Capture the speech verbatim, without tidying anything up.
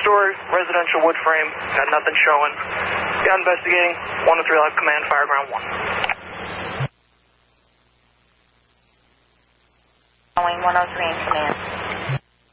story, residential wood frame, got nothing showing. Got investigating, one oh three Live Command, fire ground one. one oh three in command.